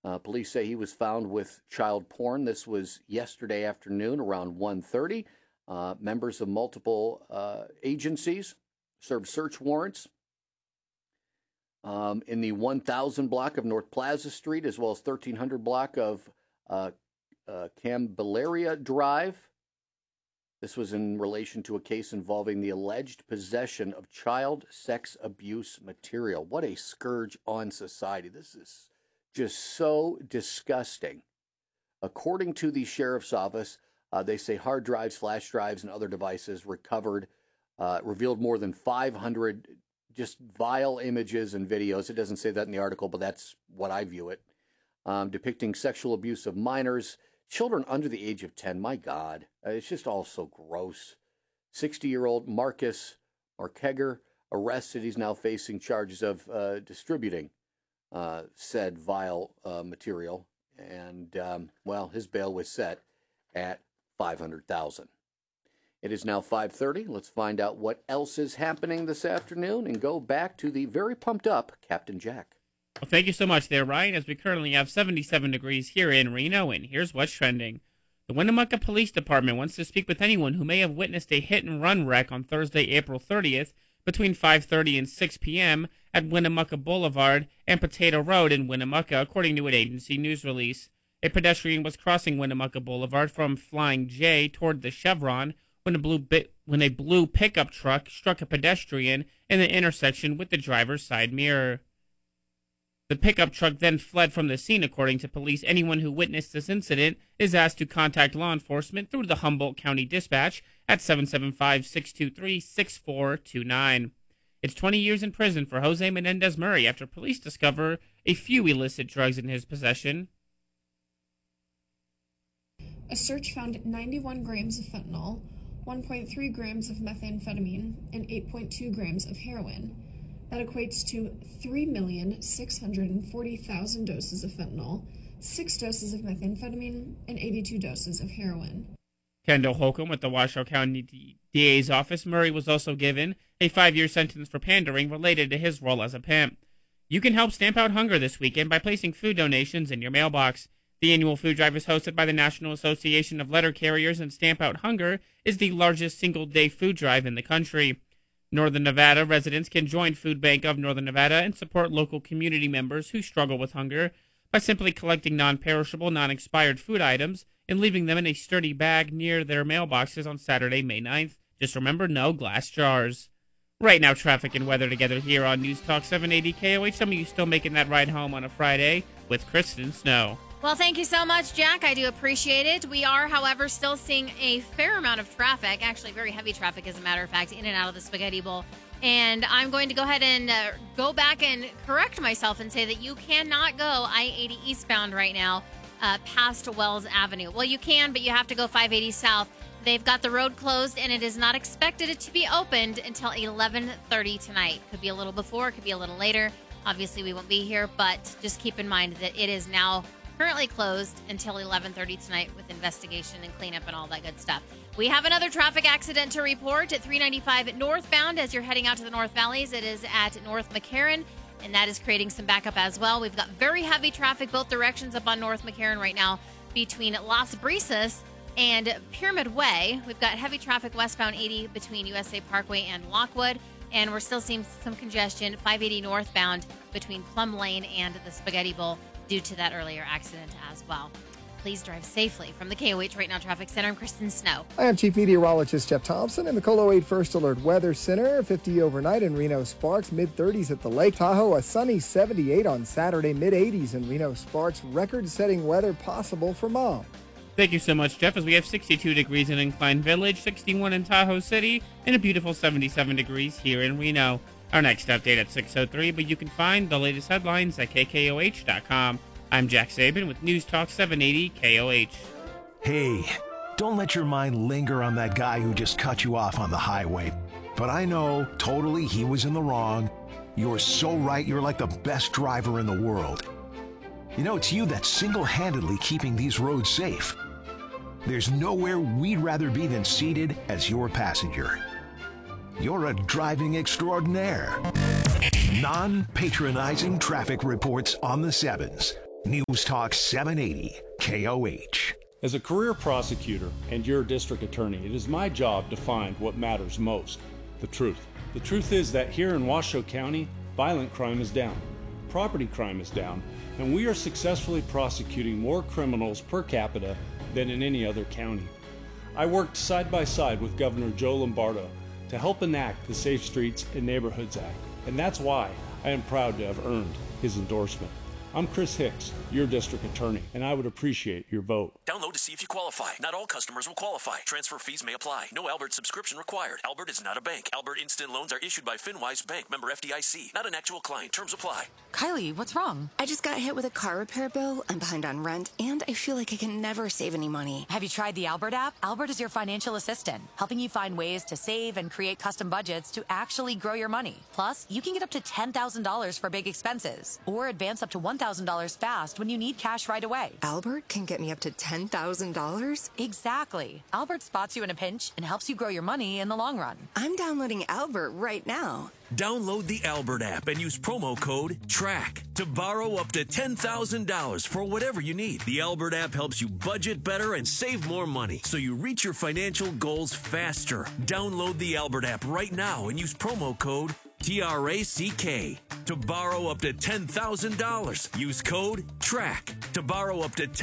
Police say he was found with child porn. This was yesterday afternoon around 1:30. Members of multiple agencies served search warrants in the 1000 block of North Plaza Street, as well as 1300 block of Cambalaria Drive. This was in relation to a case involving the alleged possession of child sex abuse material. What a scourge on society. This is just so disgusting. According to the sheriff's office, they say hard drives, flash drives, and other devices recovered revealed more than 500 just vile images and videos. It doesn't say that in the article, but that's what I view it. Depicting sexual abuse of minors, children under the age of 10. My God, it's just all so gross. 60-year-old Marcus Markeger arrested. He's now facing charges of distributing said vile material. And, his bail was set at $500,000. It is now 5:30. Let's find out what else is happening this afternoon and go back to the very pumped up Captain Jack. Well, thank you so much there, Ryan, as we currently have 77 degrees here in Reno, and here's what's trending. The Winnemucca Police Department wants to speak with anyone who may have witnessed a hit-and-run wreck on Thursday, April 30th, between 5:30 and 6 p.m. at Winnemucca Boulevard and Potato Road in Winnemucca, according to an agency news release. A pedestrian was crossing Winnemucca Boulevard from Flying J toward the Chevron when a blue pickup truck struck a pedestrian in the intersection with the driver's side mirror. The pickup truck then fled from the scene, according to police. Anyone who witnessed this incident is asked to contact law enforcement through the Humboldt County Dispatch at 775-623-6429. It's 20 years in prison for Jose Menendez-Murray after police discover a few illicit drugs in his possession. A search found 91 grams of fentanyl, 1.3 grams of methamphetamine, and 8.2 grams of heroin. That equates to 3,640,000 doses of fentanyl, 6 doses of methamphetamine, and 82 doses of heroin. Kendall Holcomb with the Washoe County DA's office. Murray was also given a 5-year sentence for pandering related to his role as a pimp. You can help stamp out hunger this weekend by placing food donations in your mailbox. The annual food drive is hosted by the National Association of Letter Carriers, and Stamp Out Hunger is the largest single-day food drive in the country. Northern Nevada residents can join Food Bank of Northern Nevada and support local community members who struggle with hunger by simply collecting non-perishable, non-expired food items and leaving them in a sturdy bag near their mailboxes on Saturday, May 9th. Just remember, no glass jars. Right now, traffic and weather together here on News Talk 780 KOH. Some of you still making that ride home on a Friday with Kristen Snow. Well, thank you so much, Jack. I do appreciate it. We are, however, still seeing a fair amount of traffic, actually very heavy traffic, as a matter of fact, in and out of the Spaghetti Bowl. And I'm going to go ahead and go back and correct myself and say that you cannot go I-80 eastbound right now past Wells Avenue. Well, you can, but you have to go 580 south. They've got the road closed, and it is not expected to be opened until 11:30 tonight. Could be a little before, could be a little later. Obviously, we won't be here, but just keep in mind that it is now currently closed until 11:30 tonight with investigation and cleanup and all that good stuff. We have another traffic accident to report at 395 northbound as you're heading out to the North Valleys. It is at North McCarran, and that is creating some backup as well. We've got very heavy traffic both directions up on North McCarran right now between Las Brisas and Pyramid Way. We've got heavy traffic westbound 80 between USA Parkway and Lockwood, and we're still seeing some congestion 580 northbound between Plum Lane and the Spaghetti Bowl due to that earlier accident as well. Please drive safely. From the KOH Right Now Traffic Center, I'm Kristen Snow. I am Chief Meteorologist Jeff Thompson in the Colo 8 First Alert Weather Center. 50 overnight in Reno Sparks, mid-30s at the Lake Tahoe, a sunny 78 on Saturday, mid-80s in Reno Sparks. Record-setting weather possible for Mom. Thank you so much, Jeff, as we have 62 degrees in Incline Village, 61 in Tahoe City, and a beautiful 77 degrees here in Reno. Our next update at 6:03, but you can find the latest headlines at KKOH.com. I'm Jack Saban with News Talk 780 KOH. Hey, don't let your mind linger on that guy who just cut you off on the highway. But I know, totally, he was in the wrong. You're so right, you're like the best driver in the world. You know, it's you that's single-handedly keeping these roads safe. There's nowhere we'd rather be than seated as your passenger. You're a driving extraordinaire. Non-patronizing traffic reports on the sevens. News Talk 780 KOH. As a career prosecutor and your district attorney, it is my job to find what matters most, the truth. The truth is that here in Washoe County, violent crime is down, property crime is down, and we are successfully prosecuting more criminals per capita than in any other county. I worked side by side with Governor Joe Lombardo to help enact the Safe Streets and Neighborhoods Act, and that's why I am proud to have earned his endorsement. I'm Chris Hicks, your district attorney, and I would appreciate your vote. Download to see if you qualify. Not all customers will qualify. Transfer fees may apply. No Albert subscription required. Albert is not a bank. Albert Instant Loans are issued by FinWise Bank, member FDIC. Not an actual client. Terms apply. Kylie, what's wrong? I just got hit with a car repair bill. I'm behind on rent, and I feel like I can never save any money. Have you tried the Albert app? Albert is your financial assistant, helping you find ways to save and create custom budgets to actually grow your money. Plus, you can get up to $10,000 for big expenses, or advance up to $1,000 fast when you need cash right away. Albert can get me up to $10,000? Exactly. Albert spots you in a pinch and helps you grow your money in the long run. I'm downloading Albert right now. Download the Albert app and use promo code TRACK to borrow up to $10,000 for whatever you need. The Albert app helps you budget better and save more money so you reach your financial goals faster. Download the Albert app right now and use promo code TRACK to borrow up to $10,000. Use code TRACK to borrow up to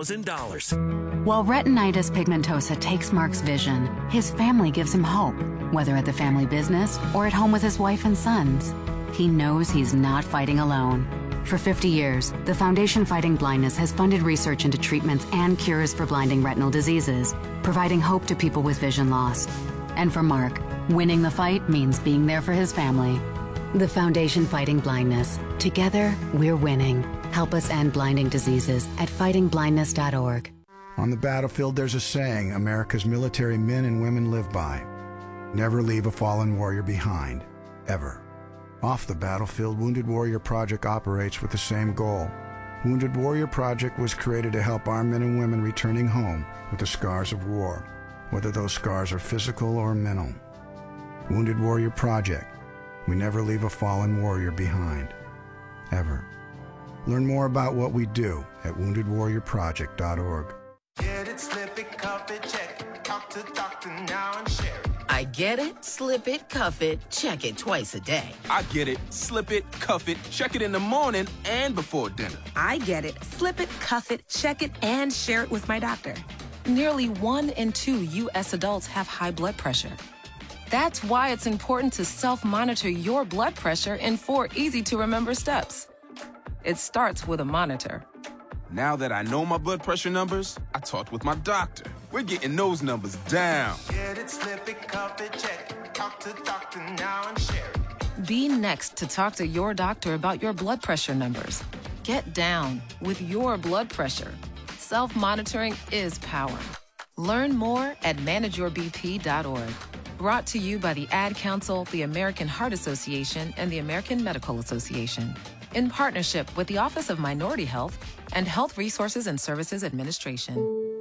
$10,000. While retinitis pigmentosa takes Mark's vision, his family gives him hope, whether at the family business or at home with his wife and sons. He knows he's not fighting alone. For 50 years, the Foundation Fighting Blindness has funded research into treatments and cures for blinding retinal diseases, providing hope to people with vision loss. And for Mark, winning the fight means being there for his family. The Foundation Fighting Blindness. Together, we're winning. Help us end blinding diseases at fightingblindness.org. On the battlefield, there's a saying America's military men and women live by. Never leave a fallen warrior behind, ever. Off the battlefield, Wounded Warrior Project operates with the same goal. Wounded Warrior Project was created to help our men and women returning home with the scars of war, whether those scars are physical or mental. Wounded Warrior Project. We never leave a fallen warrior behind, ever. Learn more about what we do at woundedwarriorproject.org. Get it, slip it, cuff it, check it. Talk to doctor now and share it. I get it, slip it, cuff it, check it twice a day. I get it, slip it, cuff it, check it in the morning and before dinner. I get it, slip it, cuff it, check it, and share it with my doctor. Nearly 1 in 2 U.S. adults have high blood pressure. That's why it's important to self-monitor your blood pressure in 4 easy-to-remember steps. It starts with a monitor. Now that I know my blood pressure numbers, I talked with my doctor. We're getting those numbers down. Get it, slip it, cuff it, check it. Talk to doctor now and share it. Be next to talk to your doctor about your blood pressure numbers. Get down with your blood pressure. Self-monitoring is power. Learn more at manageyourbp.org. Brought to you by the Ad Council, the American Heart Association, and the American Medical Association, in partnership with the Office of Minority Health and Health Resources and Services Administration.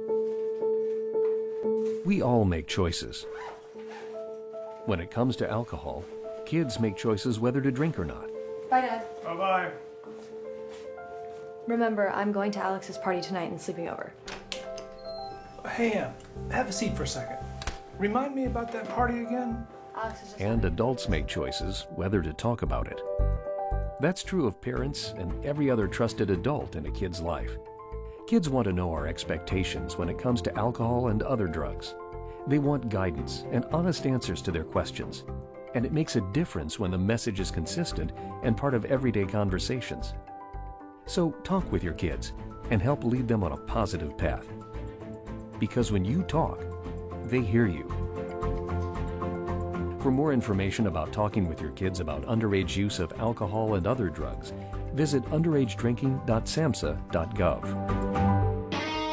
We all make choices. When it comes to alcohol, kids make choices whether to drink or not. Bye, Dad. Bye-bye. Remember, I'm going to Alex's party tonight and sleeping over. Hey, have a seat for a second. Remind me about that party again? And adults make choices whether to talk about it. That's true of parents and every other trusted adult in a kid's life. Kids want to know our expectations when it comes to alcohol and other drugs. They want guidance and honest answers to their questions. And it makes a difference when the message is consistent and part of everyday conversations. So talk with your kids and help lead them on a positive path. Because when you talk, they hear you. For more information about talking with your kids about underage use of alcohol and other drugs, visit underagedrinking.samhsa.gov.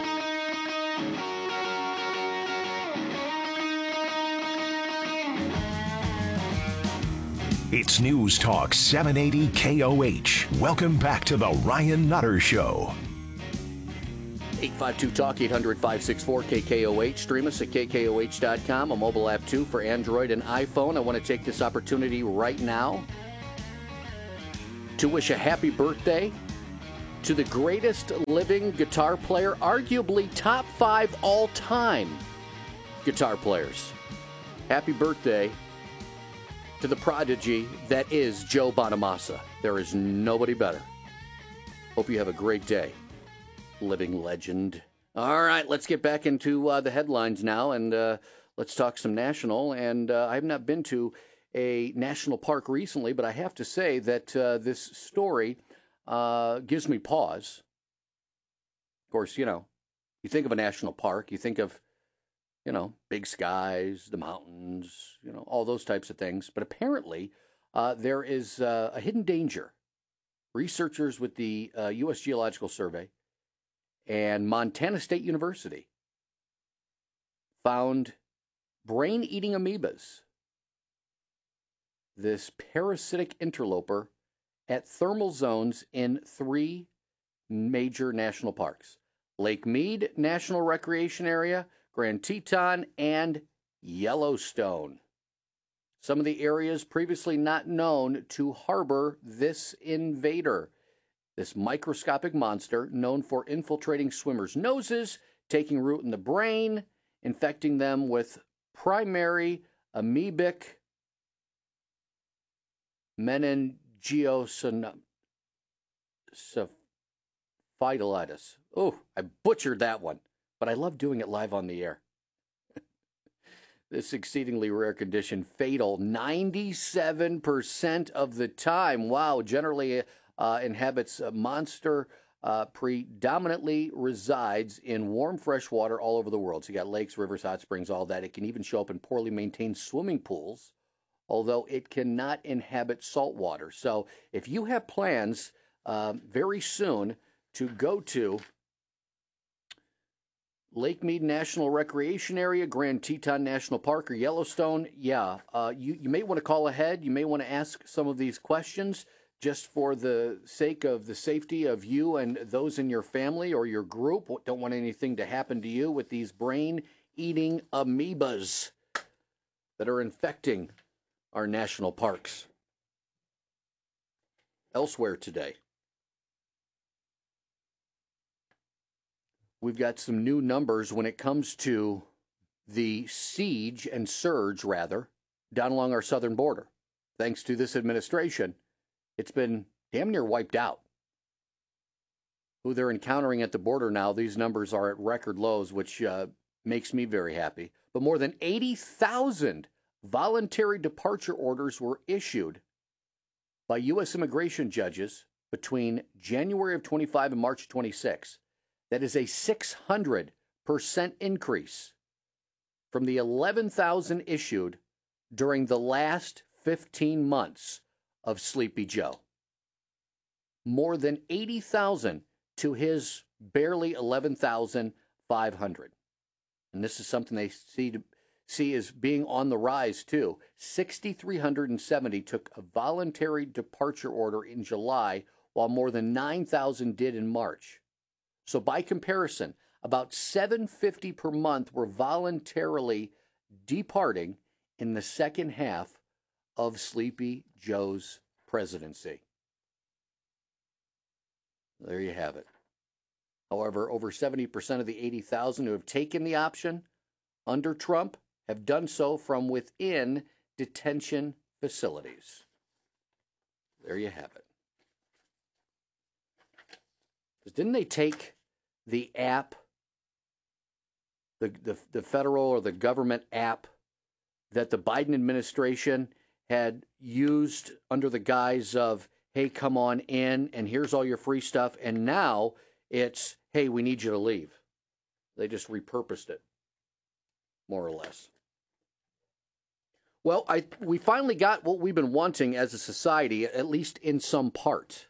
It's News Talk 780 KOH. Welcome back to the Ryan Nutter Show. 852-TALK, 800-564-KKOH. Stream us at KKOH.com, a mobile app too for Android and iPhone. I want to take this opportunity right now to wish a happy birthday to the greatest living guitar player, arguably top 5 all-time guitar players. Happy birthday to the prodigy that is Joe Bonamassa. There is nobody better. Hope you have a great day, living legend. All right, let's get back into the headlines now, and let's talk some national. And I have not been to a national park recently, but I have to say that this story gives me pause. Of course, you think of a national park, you think of, big skies, the mountains, all those types of things. But apparently, there is a hidden danger. Researchers with the U.S. Geological Survey and Montana State University found brain-eating amoebas, this parasitic interloper, at thermal zones in 3 major national parks: Lake Mead National Recreation Area, Grand Teton, and Yellowstone. Some of the areas previously not known to harbor this invader, this microscopic monster known for infiltrating swimmers' noses, taking root in the brain, infecting them with primary amoebic meningoencephalitis. Oh, I butchered that one, but I love doing it live on the air. This exceedingly rare condition, fatal 97% of the time. Wow, generally inhabits a monster, predominantly resides in warm, fresh water all over the world. So you got lakes, rivers, hot springs, all that. It can even show up in poorly maintained swimming pools, although it cannot inhabit salt water. So if you have plans very soon to go to Lake Mead National Recreation Area, Grand Teton National Park, or Yellowstone, you may want to call ahead. You may want to ask some of these questions just for the sake of the safety of you and those in your family or your group. Don't want anything to happen to you with these brain-eating amoebas that are infecting our national parks. Elsewhere today, we've got some new numbers when it comes to the siege and surge, rather, down along our southern border. Thanks to this administration, it's been damn near wiped out. Who they're encountering at the border now, these numbers are at record lows, which makes me very happy. But more than 80,000 voluntary departure orders were issued by U.S. immigration judges between January of 25 and March 26. That is a 600% increase from the 11,000 issued during the last 15 months of Sleepy Joe. More than 80,000 to his barely 11,500. And this is something they see as being on the rise, too. 6,370 took a voluntary departure order in July, while more than 9,000 did in March. So by comparison, about 750 per month were voluntarily departing in the second half of Sleepy Joe's presidency. There you have it. However, over 70% of the 80,000 who have taken the option under Trump have done so from within detention facilities. There you have it. Didn't they take the app, the federal or the government app that the Biden administration had used under the guise of, hey, come on in and here's all your free stuff, and now it's, hey, we need you to leave. They just repurposed it, more or less. Well, we finally got what we've been wanting as a society, at least in some part.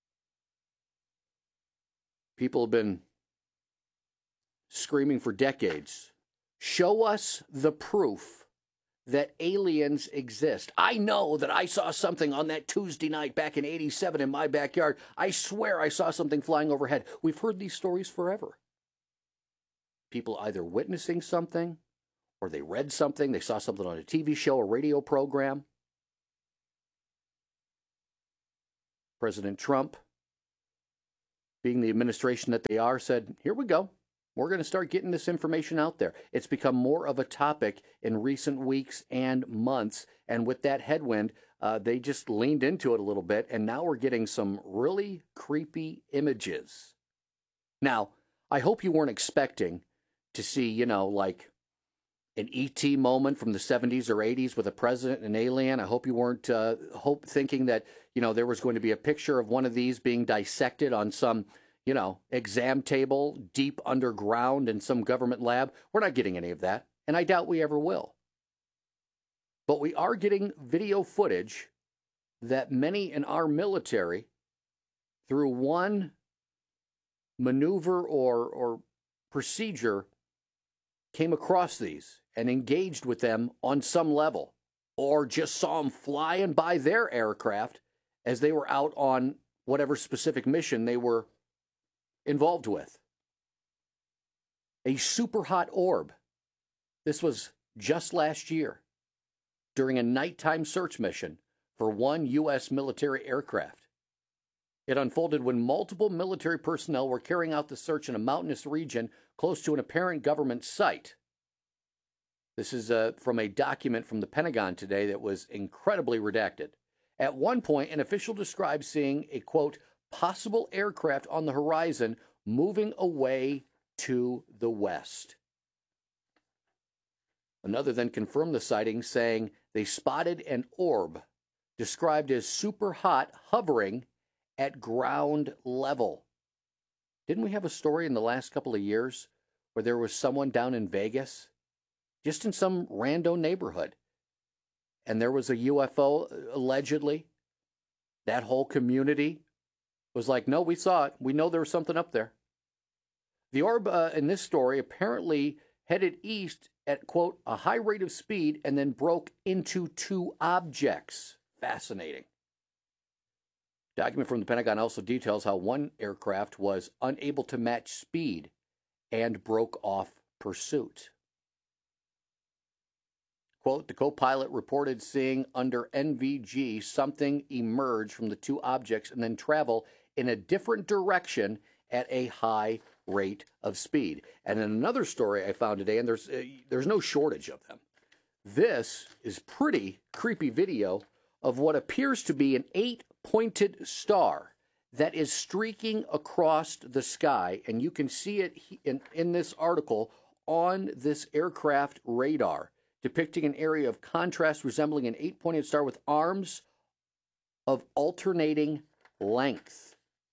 People have been screaming for decades. Show us the proof that aliens exist. I know that I saw something on that Tuesday night back in '87 in my backyard. I swear I saw something flying overhead. We've heard these stories forever. People either witnessing something, or they read something, they saw something on a TV show, a radio program. President Trump being the administration that they are, said, here we go. We're going to start getting this information out there. It's become more of a topic in recent weeks and months. And with that headwind, they just leaned into it a little bit. And now we're getting some really creepy images. Now, I hope you weren't expecting to see, like an E.T. moment from the 70s or 80s with a president and an alien. I hope you weren't thinking that, there was going to be a picture of one of these being dissected on some exam table deep underground in some government lab. We're not getting any of that, and I doubt we ever will. But we are getting video footage that many in our military, through one maneuver or procedure, came across these and engaged with them on some level, or just saw them flying by their aircraft as they were out on whatever specific mission they were involved with. A super hot orb. This was just last year during a nighttime search mission for one U.S. military aircraft. It unfolded when multiple military personnel were carrying out the search in a mountainous region close to an apparent government site. This is from a document from the Pentagon today that was incredibly redacted. At one point, an official described seeing a, quote, possible aircraft on the horizon moving away to the west. Another then confirmed the sighting, saying they spotted an orb described as super hot hovering at ground level. Didn't we have a story in the last couple of years where there was someone down in Vegas, just in some rando neighborhood, and there was a UFO, allegedly? That whole community was like, no, we saw it. We know there was something up there. The orb in this story apparently headed east at, quote, a high rate of speed and then broke into two objects. Fascinating. Document from the Pentagon also details how one aircraft was unable to match speed and broke off pursuit. Quote, the co-pilot reported seeing under NVG something emerge from the two objects and then travel in a different direction at a high rate of speed. And in another story I found today, and there's no shortage of them, this is pretty creepy video of what appears to be an 8-pointed star that is streaking across the sky, and you can see it in this article on this aircraft radar, depicting an area of contrast resembling an 8-pointed star with arms of alternating length.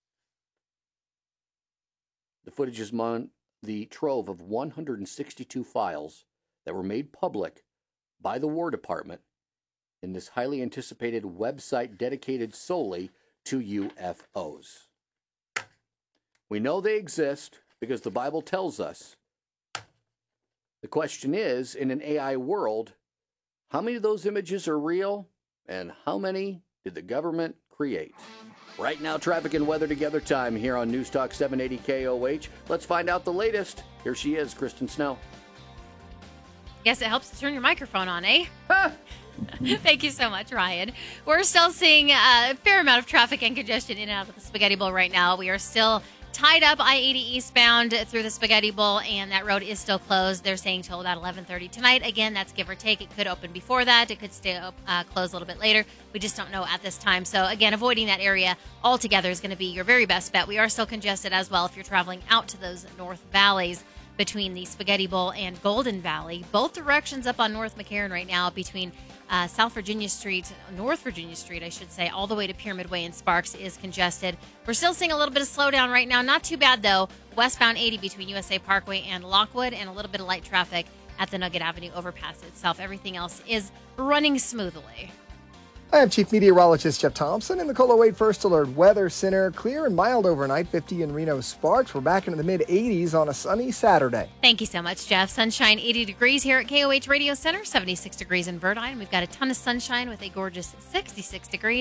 The footage is among the trove of 162 files that were made public by the War Department in this highly anticipated website dedicated solely to UFOs. We know they exist because the Bible tells us. The question is, in an AI world, how many of those images are real and how many did the government create? Right now, traffic and weather together time here on News Talk 780 KOH. Let's find out the latest. Here she is, Kristen Snow. Guess it helps to turn your microphone on, eh? Thank you so much, Ryan. We're still seeing a fair amount of traffic and congestion in and out of the Spaghetti Bowl right now. We are still tied up I-80 eastbound through the Spaghetti Bowl, and that road is still closed. They're saying till about 11:30 tonight. Again, that's give or take. It could open before that. It could stay closed a little bit later. We just don't know at this time. So, again, avoiding that area altogether is going to be your very best bet. We are still congested as well if you're traveling out to those north valleys between the Spaghetti Bowl and Golden Valley. Both directions up on North McCarran right now between North Virginia Street, I should say, all the way to Pyramid Way and Sparks is congested. We're still seeing a little bit of slowdown right now. Not too bad, though. Westbound 80 between USA Parkway and Lockwood, and a little bit of light traffic at the Nugget Avenue overpass itself. Everything else is running smoothly. I am Chief Meteorologist Jeff Thompson in the KOLO 8 First Alert Weather Center. Clear and mild overnight, 50 in Reno Sparks. We're back into the mid-80s on a sunny Saturday. Thank you so much, Jeff. Sunshine 80 degrees here at KOH Radio Center, 76 degrees in Verdine. We've got a ton of sunshine with a gorgeous 66 degrees.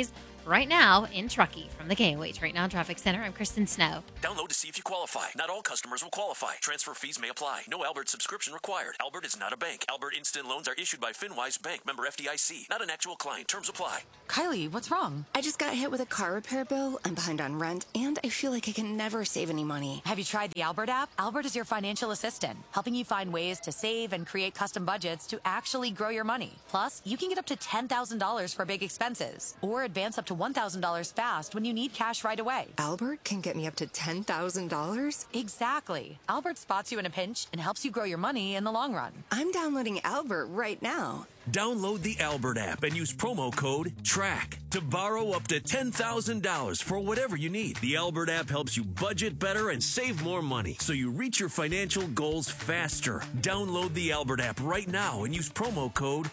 right now in Truckee. From the KOH Right Now Traffic Center, I'm Kristen Snow. Download to see if you qualify. Not all customers will qualify. Transfer fees may apply. No Albert subscription required. Albert is not a bank. Albert Instant Loans are issued by FinWise Bank, member FDIC. Not an actual client. Terms apply. Kylie, what's wrong? I just got hit with a car repair bill. I'm behind on rent, and I feel like I can never save any money. Have you tried the Albert app? Albert is your financial assistant, helping you find ways to save and create custom budgets to actually grow your money. Plus, you can get up to $10,000 for big expenses, or advance up to $1,000 fast when you need cash right away. Albert can get me up to $10,000? Exactly. Albert spots you in a pinch and helps you grow your money in the long run. I'm downloading Albert right now. Download the Albert app and use promo code TRACK to borrow up to $10,000 for whatever you need. The Albert app helps you budget better and save more money so you reach your financial goals faster. Download the Albert app right now and use promo code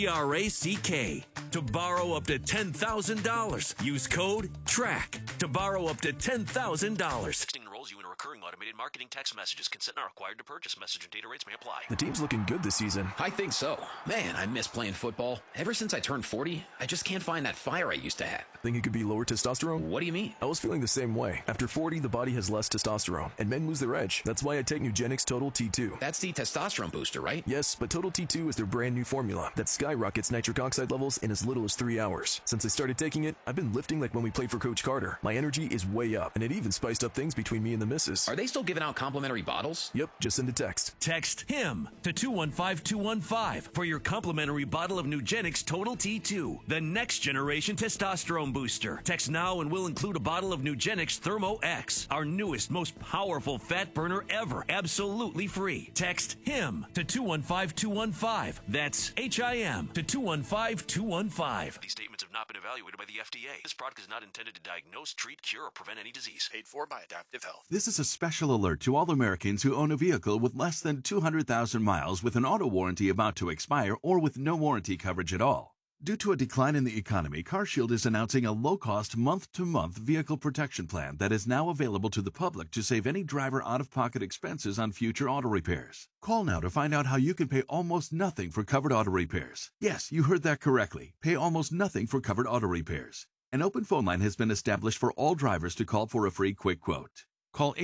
TRACK to borrow up to $10,000. Use code TRACK to borrow up to $10,000. Texting enrolls you in a recurring automated marketing text messages. Consent not required to purchase. Message and data rates may apply. The team's looking good this season. I think so. Man, I miss playing football. Ever since I turned 40, I just can't find that fire I used to have. Think it could be lower testosterone? What do you mean? I was feeling the same way. After 40, the body has less testosterone, and men lose their edge. That's why I take Nugenix Total T2. That's the testosterone booster, right? Yes, but Total T2 is their brand new formula that skyrockets nitric oxide levels in as little as 3 hours. Since I started taking it, I've been lifting like when we played for Coach Carter. My energy is way up, and it even spiced up things between me and the missus. Are they still giving out complimentary bottles? Yep, just send a text. Text HIM to 215-215 for your complimentary bottle of Nugenix Total T2, the next generation testosterone booster. Text now and we'll include a bottle of Nugenix Thermo X, our newest, most powerful fat burner ever, absolutely free. Text HIM to 215-215. That's HIM to 215-215. These statements have not been evaluated by the FDA. This product is not intended to diagnose, treat, cure, or prevent any disease. Paid for by Adaptive Health. This is a special alert to all Americans who own a vehicle with less than 200,000 miles with an auto warranty about to expire or with no warranty coverage at all. Due to a decline in the economy, CarShield is announcing a low-cost month-to-month vehicle protection plan that is now available to the public to save any driver out-of-pocket expenses on future auto repairs. Call now to find out how you can pay almost nothing for covered auto repairs. Yes, you heard that correctly. Pay almost nothing for covered auto repairs. An open phone line has been established for all drivers to call for a free quick quote. Call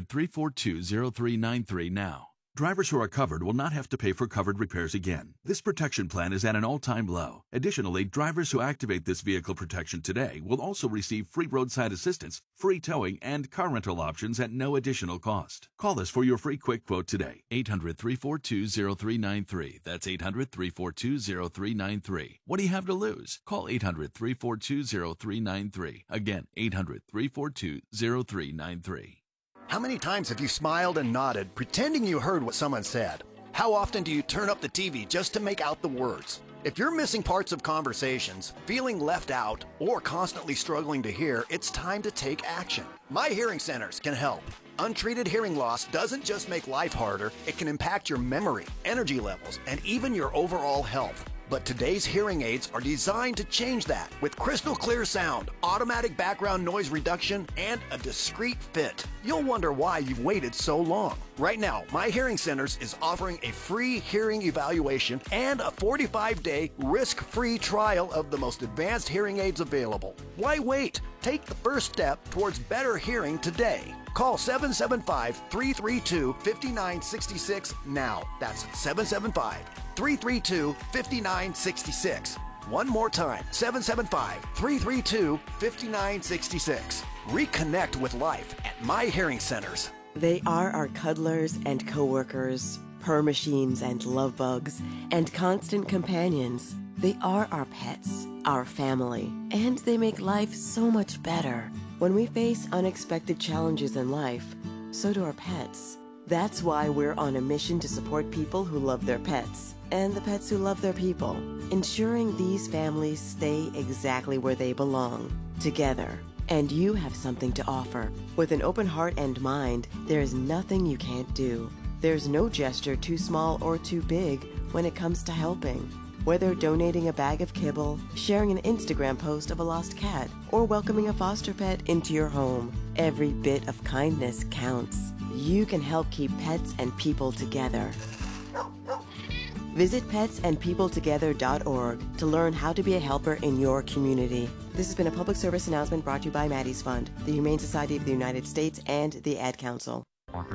800-342-0393 now. Drivers who are covered will not have to pay for covered repairs again. This protection plan is at an all-time low. Additionally, drivers who activate this vehicle protection today will also receive free roadside assistance, free towing, and car rental options at no additional cost. Call us for your free quick quote today. 800-342-0393. That's 800-342-0393. What do you have to lose? Call 800-342-0393. Again, 800-342-0393. How many times have you smiled and nodded, pretending you heard what someone said? How often do you turn up the TV just to make out the words? If you're missing parts of conversations, feeling left out, or constantly struggling to hear, it's time to take action. My Hearing Centers can help. Untreated hearing loss doesn't just make life harder, it can impact your memory, energy levels, and even your overall health. But today's hearing aids are designed to change that with crystal clear sound, automatic background noise reduction, and a discreet fit. You'll wonder why you've waited so long. Right now, My Hearing Centers is offering a free hearing evaluation and a 45-day risk-free trial of the most advanced hearing aids available. Why wait? Take the first step towards better hearing today. Call 775-332-5966 now. That's 775-332-5966. One more time, 775-332-5966. Reconnect with life at My Hearing Centers. They are our cuddlers and coworkers, purr machines and love bugs, and constant companions. They are our pets, our family, and they make life so much better. When we face unexpected challenges in life, so do our pets. That's why we're on a mission to support people who love their pets and the pets who love their people, ensuring these families stay exactly where they belong, together. And you have something to offer. With an open heart and mind, there is nothing you can't do. There's no gesture too small or too big when it comes to helping. Whether donating a bag of kibble, sharing an Instagram post of a lost cat, or welcoming a foster pet into your home, every bit of kindness counts. You can help keep pets and people together. Visit petsandpeopletogether.org to learn how to be a helper in your community. This has been a public service announcement brought to you by Maddie's Fund, the Humane Society of the United States, and the Ad Council.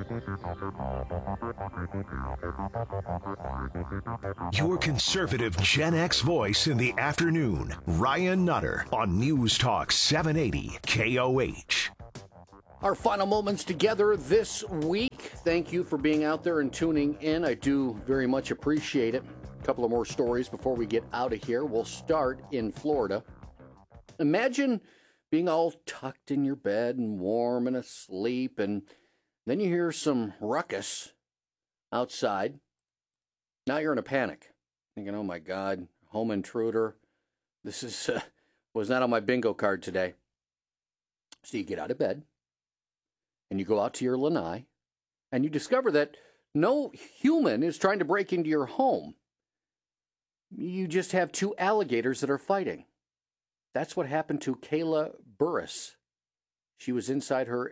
Your conservative Gen X voice in the afternoon, Ryan Nutter on News Talk 780 KOH. Our final moments together this week. Thank you for being out there and tuning in. I do very much appreciate it. A couple of more stories before we get out of here. We'll start in Florida. Imagine being all tucked in your bed and warm and asleep, and then you hear some ruckus outside. Now you're in a panic, thinking, oh my God, home intruder. This was not on my bingo card today. So you get out of bed, and you go out to your lanai, and you discover that no human is trying to break into your home. You just have two alligators that are fighting. That's what happened to Kayla Burris. She was inside her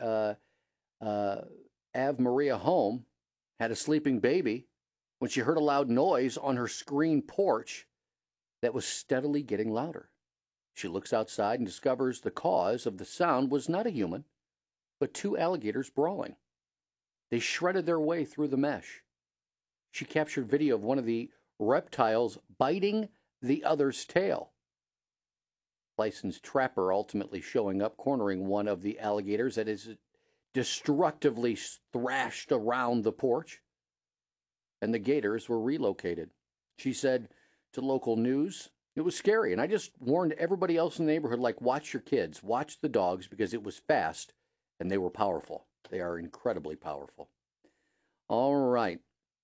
Ave Maria home, had a sleeping baby, when she heard a loud noise on her screen porch that was steadily getting louder. She looks outside and discovers the cause of the sound was not a human, but two alligators brawling. They shredded their way through the mesh. She captured video of one of the reptiles biting the other's tail. Licensed trapper ultimately showing up, cornering one of the alligators that is destructively thrashed around the porch, and the gators were relocated. She said to local news, it was scary, and I just warned everybody else in the neighborhood, like, watch your kids, watch the dogs, because it was fast, and they were powerful. They are incredibly powerful. All right.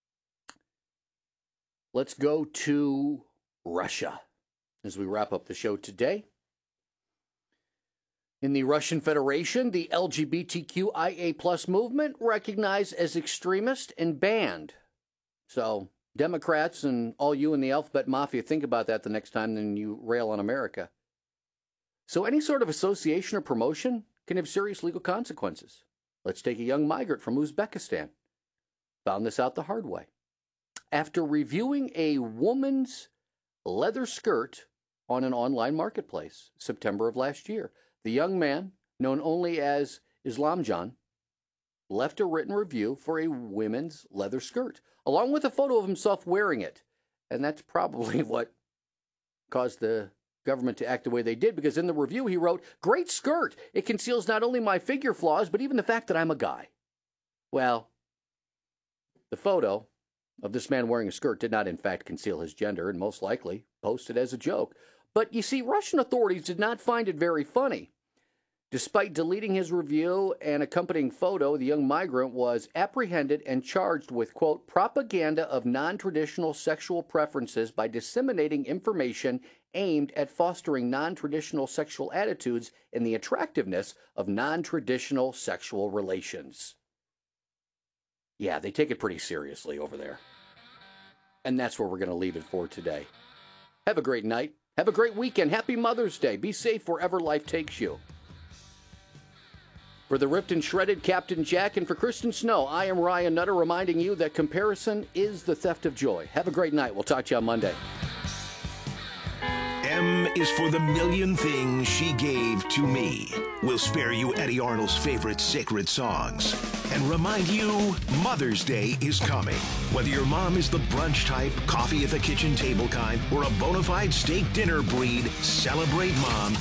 Let's go to Russia as we wrap up the show today. In the Russian Federation, the LGBTQIA+ movement recognized as extremist and banned. So, Democrats and all you in the alphabet mafia, think about that the next time then you rail on America. So any sort of association or promotion can have serious legal consequences. Let's take a young migrant from Uzbekistan. Found this out the hard way. After reviewing a woman's leather skirt on an online marketplace, September of last year, the young man, known only as Islamjan, left a written review for a women's leather skirt, along with a photo of himself wearing it. And that's probably what caused the government to act the way they did, because in the review he wrote, "Great skirt. It conceals not only my figure flaws, but even the fact that I'm a guy." Well, the photo of this man wearing a skirt did not in fact conceal his gender, and most likely posted as a joke. But you see, Russian authorities did not find it very funny. Despite deleting his review and accompanying photo, the young migrant was apprehended and charged with, quote, propaganda of non-traditional sexual preferences by disseminating information aimed at fostering non-traditional sexual attitudes and the attractiveness of non-traditional sexual relations. Yeah, they take it pretty seriously over there. And that's where we're going to leave it for today. Have a great night. Have a great weekend. Happy Mother's Day. Be safe wherever life takes you. For the ripped and shredded Captain Jack and for Kristen Snow, I am Ryan Nutter, reminding you that comparison is the theft of joy. Have a great night. We'll talk to you on Monday. M is for the million things she gave to me. We'll spare you Eddie Arnold's favorite sacred songs and remind you Mother's Day is coming. Whether your mom is the brunch type, coffee at the kitchen table kind, or a bona fide steak dinner breed, celebrate Mom.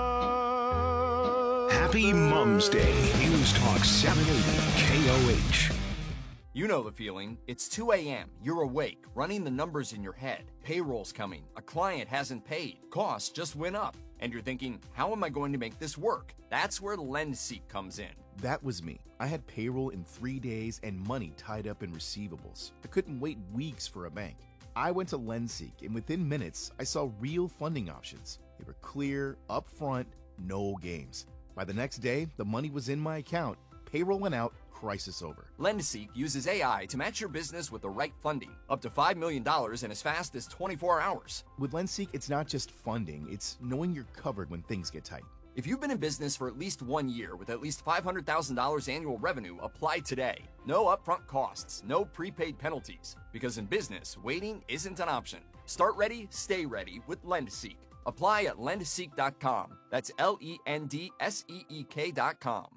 Happy Mom's Day. News Talk 780 KOH. You know the feeling. It's 2 a.m. You're awake, running the numbers in your head. Payroll's coming. A client hasn't paid. Costs just went up. And you're thinking, how am I going to make this work? That's where LendSeek comes in. That was me. I had payroll in 3 days and money tied up in receivables. I couldn't wait weeks for a bank. I went to LendSeek, and within minutes, I saw real funding options. They were clear, upfront, no games. By the next day, the money was in my account. Payroll went out. Crisis over. LendSeek uses AI to match your business with the right funding, up to $5 million in as fast as 24 hours. With LendSeek, it's not just funding, it's knowing you're covered when things get tight. If you've been in business for at least 1 year with at least $500,000 annual revenue, apply today. No upfront costs, no prepaid penalties. Because in business, waiting isn't an option. Start ready, stay ready with LendSeek. Apply at lendseek.com. That's LENDSEEK.com.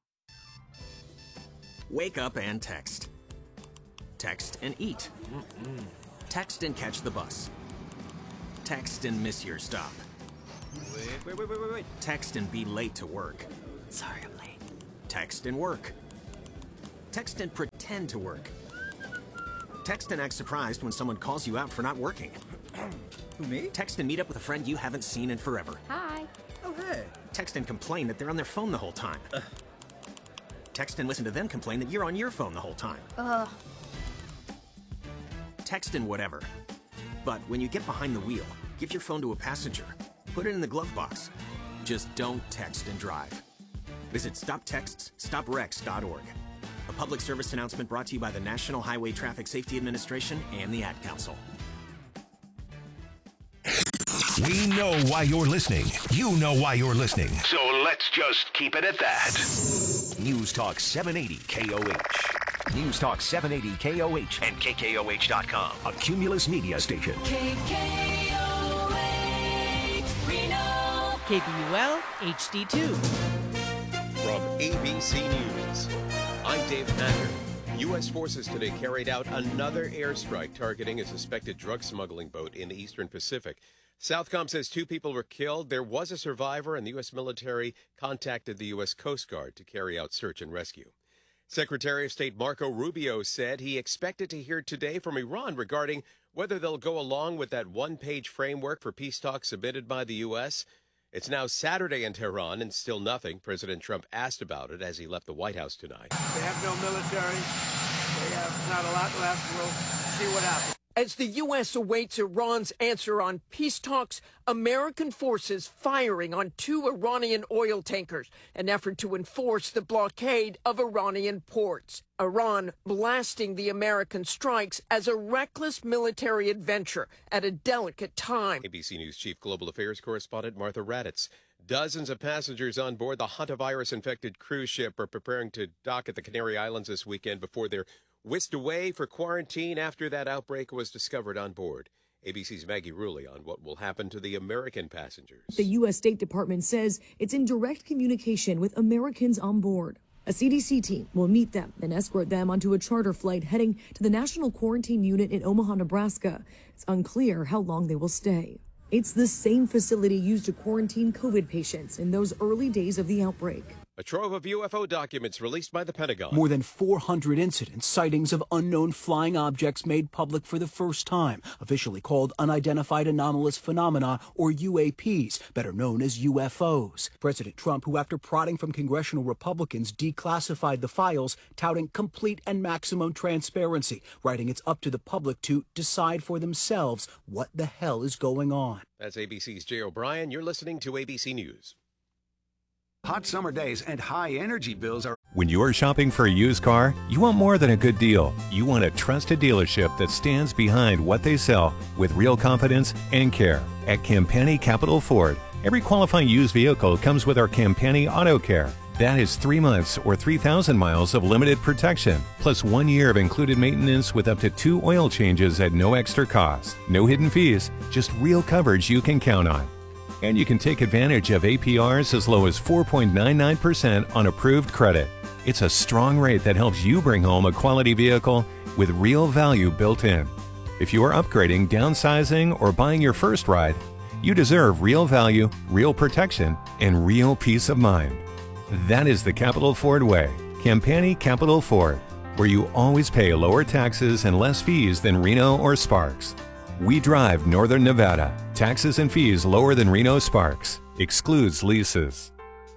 Wake up and text. Text and eat. Text and catch the bus. Text and miss your stop. Wait. Text and be late to work. Sorry, I'm late. Text and work. Text and pretend to work. Text and act surprised when someone calls you out for not working. Who, me? Text and meet up with a friend you haven't seen in forever. Hi. Oh, hey. Text and complain that they're on their phone the whole time. Text and listen to them complain that you're on your phone the whole time. Text and whatever. But when you get behind the wheel, give your phone to a passenger. Put it in the glove box. Just don't text and drive. Visit StopTextsStopWrecks.org. A public service announcement brought to you by the National Highway Traffic Safety Administration and the Ad Council. We know why you're listening. You know why you're listening. So let's just keep it at that. News Talk 780 KOH. News Talk 780 KOH and KKOH.com. A Cumulus Media station. KKOH Reno. KBUL HD2. From ABC News, I'm Dave Packer. U.S. forces today carried out another airstrike targeting a suspected drug smuggling boat in the Eastern Pacific. Southcom says 2 people were killed. There was a survivor, and the U.S. military contacted the U.S. Coast Guard to carry out search and rescue. Secretary of State Marco Rubio said he expected to hear today from Iran regarding whether they'll go along with that one-page framework for peace talks submitted by the U.S. It's now Saturday in Tehran and still nothing. President Trump asked about it as he left the White House tonight. They have no military. They have not a lot left. We'll see what happens. As the U.S. awaits Iran's answer on peace talks, American forces firing on 2 Iranian oil tankers, an effort to enforce the blockade of Iranian ports. Iran blasting the American strikes as a reckless military adventure at a delicate time. ABC News Chief Global Affairs Correspondent Martha Raddatz. Dozens of passengers on board the hantavirus-infected cruise ship are preparing to dock at the Canary Islands this weekend before they're whisked away for quarantine after that outbreak was discovered on board. ABC's Maggie Rulli on what will happen to the American passengers. The U.S. State Department says it's in direct communication with Americans on board. A CDC team will meet them and escort them onto a charter flight heading to the National Quarantine Unit in Omaha, Nebraska. It's unclear how long they will stay. It's the same facility used to quarantine COVID patients in those early days of the outbreak. A trove of UFO documents released by the Pentagon. More than 400 incidents, sightings of unknown flying objects made public for the first time, officially called Unidentified Anomalous Phenomena, or UAPs, better known as UFOs. President Trump, who after prodding from congressional Republicans, declassified the files, touting complete and maximum transparency, writing it's up to the public to decide for themselves what the hell is going on. That's ABC's Jay O'Brien. You're listening to ABC News. Hot summer days and high energy bills are... When you're shopping for a used car, you want more than a good deal. You want a trusted dealership that stands behind what they sell with real confidence and care. At Campani Capital Ford, every qualifying used vehicle comes with our Campani Auto Care. That is 3 months or 3,000 miles of limited protection, plus 1 year of included maintenance with up to 2 oil changes at no extra cost. No hidden fees, just real coverage you can count on. And you can take advantage of APRs as low as 4.99% on approved credit. It's a strong rate that helps you bring home a quality vehicle with real value built in. If you are upgrading, downsizing, or buying your first ride, you deserve real value, real protection, and real peace of mind. That is the Capital Ford way. Campani Capital Ford, where you always pay lower taxes and less fees than Reno or Sparks. We drive Northern Nevada. Taxes and fees lower than Reno Sparks. Excludes leases.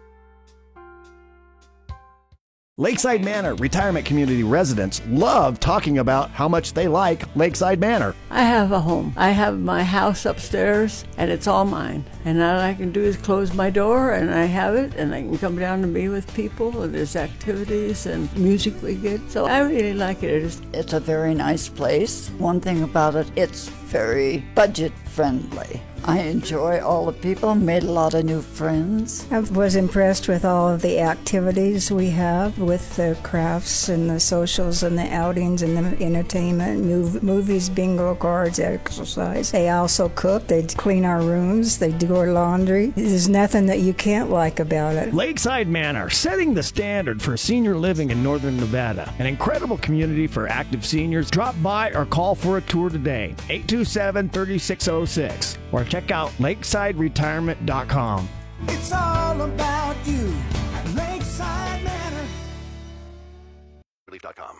Lakeside Manor retirement community residents love talking about how much they like Lakeside Manor. I have a home. I have my house upstairs, and it's all mine. And all I can do is close my door, and I have it, and I can come down and be with people, and there's activities and music we get. So I really like it. It's a very nice place. One thing about it, it's very budget friendly. I enjoy all the people, made a lot of new friends. I was impressed with all of the activities we have with the crafts and the socials and the outings and the entertainment, movies, bingo cards, exercise. They also cook, they clean our rooms, they do our laundry. There's nothing that you can't like about it. Lakeside Manor, setting the standard for senior living in northern Nevada. An incredible community for active seniors. Drop by or call for a tour today. 827-3606. Or check out lakesideretirement.com. It's all about you at Lakeside Manor. Relief.com.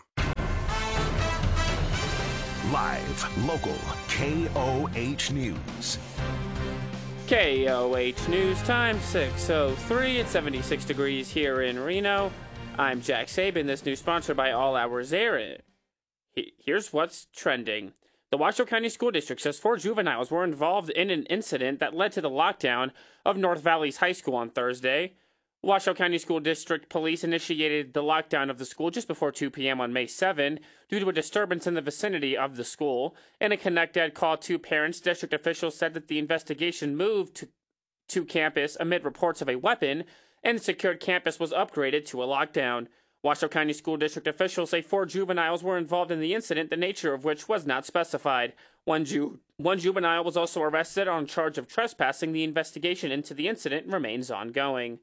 Live, local, KOH News. KOH News time, 6:03. It's 76 degrees here in Reno. I'm Jack Sabin. This news sponsored by All Hours Air. Here's what's trending. The Washoe County School District says 4 juveniles were involved in an incident that led to the lockdown of North Valleys High School on Thursday. Washoe County School District Police initiated the lockdown of the school just before 2 p.m. on May 7 due to a disturbance in the vicinity of the school. In a ConnectEd call to parents, district officials said that the investigation moved to campus amid reports of a weapon, and the secured campus was upgraded to a lockdown. Washoe County School District officials say 4 juveniles were involved in the incident, the nature of which was not specified. One juvenile was also arrested on charge of trespassing. The investigation into the incident remains ongoing.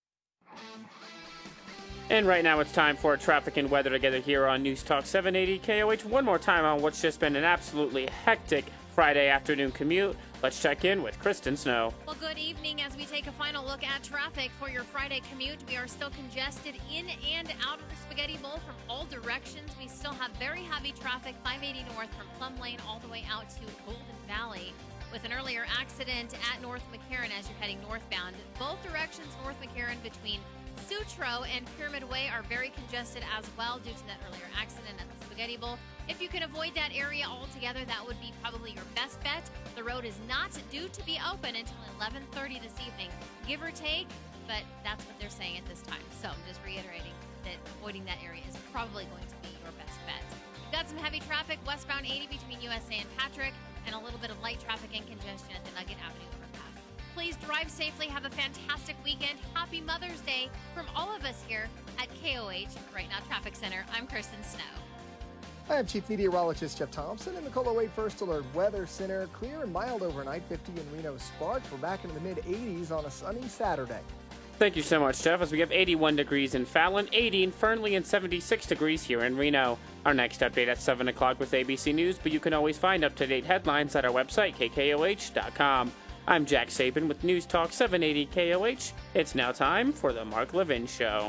And right now it's time for traffic and weather together here on News Talk 780 KOH. One more time on what's just been an absolutely hectic Friday afternoon commute. Let's check in with Kristen Snow. Well, good evening. As we take a final look at traffic for your Friday commute, we are still congested in and out of the Spaghetti Bowl from all directions. We still have very heavy traffic, 580 north from Plum Lane all the way out to Golden Valley. With an earlier accident at North McCarran as you're heading northbound. Both directions, North McCarran between Sutro and Pyramid Way are very congested as well due to that earlier accident at the Spaghetti Bowl. If you can avoid that area altogether, that would be probably your best bet. The road is not due to be open until 11:30 this evening, give or take, but that's what they're saying at this time. So I'm just reiterating that avoiding that area is probably going to be your best bet. We've got some heavy traffic westbound 80 between USA and Patrick, and a little bit of light traffic and congestion at the Nugget Avenue overpass. Please drive safely. Have a fantastic weekend. Happy Mother's Day from all of us here at KOH, Right Now Traffic Center. I'm Kristen Snow. I am Chief Meteorologist Jeff Thompson in the Cola Wade First Alert Weather Center. Clear and mild overnight, 50 in Reno Sparks. We're back into the mid-80s on a sunny Saturday. Thank you so much, Jeff, as we have 81 degrees in Fallon, 80 in Fernley, and 76 degrees here in Reno. Our next update at 7 o'clock with ABC News, but you can always find up-to-date headlines at our website, KKOH.com. I'm Jack Sabin with News Talk 780 KOH. It's now time for the Mark Levin Show.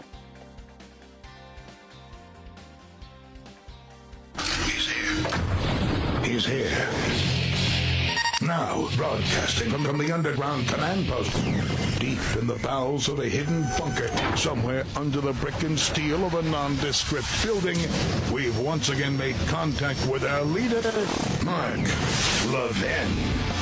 He's here. Now, broadcasting from the underground command post, deep in the bowels of a hidden bunker, somewhere under the brick and steel of a nondescript building, we've once again made contact with our leader, Mark Levin.